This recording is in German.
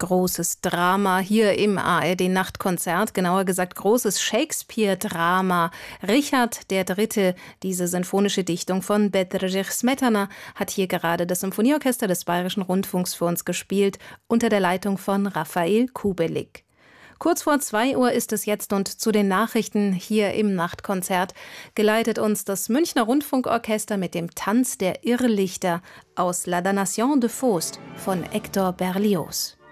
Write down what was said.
großes Drama hier im ARD-Nachtkonzert, genauer gesagt großes Shakespeare-Drama. Richard III., diese sinfonische Dichtung von Bedřich Smetana, hat hier gerade das Symphonieorchester des Bayerischen Rundfunks für uns gespielt, unter der Leitung von Raphael Kubelik. Kurz vor 2 Uhr ist es jetzt und zu den Nachrichten hier im Nachtkonzert geleitet uns das Münchner Rundfunkorchester mit dem Tanz der Irrlichter aus La Damnation de Faust von Hector Berlioz.